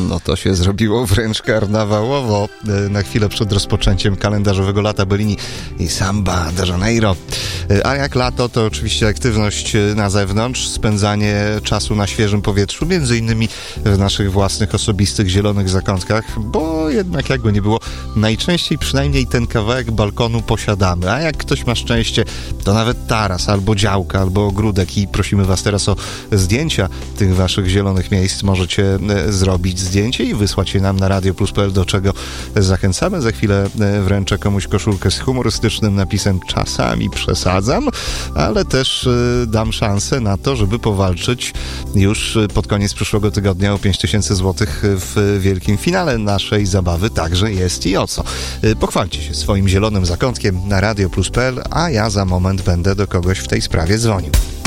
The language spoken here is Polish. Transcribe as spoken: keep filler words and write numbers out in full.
No to się zrobiło wręcz karnawałowo. Na chwilę przed rozpoczęciem kalendarzowego lata Bellini i Samba de Janeiro. A jak lato, to oczywiście aktywność na zewnątrz, spędzanie czasu na świeżym powietrzu, między innymi w naszych własnych, osobistych, zielonych zakątkach, bo jednak jakby nie było, najczęściej przynajmniej ten kawałek balkonu posiadamy. A jak ktoś ma szczęście, to nawet taras, albo działka, albo ogródek i prosimy was teraz o zdjęcia tych waszych zielonych miejsc. Możecie zrobić zdjęcie i wysłać je nam na radio plus kropka p l, do czego zachęcamy. Za chwilę wręczę komuś koszulkę z humorystycznym napisem "Czasami przesadzam", ale też dam szansę na to, żeby powalczyć już pod koniec przyszłego tygodnia o pięć tysięcy złotych w wielkim finale naszej zabawy. Także jest i o co. Pochwalcie się swoim zielonym zakątkiem na radio plus kropka p l, a ja za moment będę do kogoś w tej sprawie dzwonił.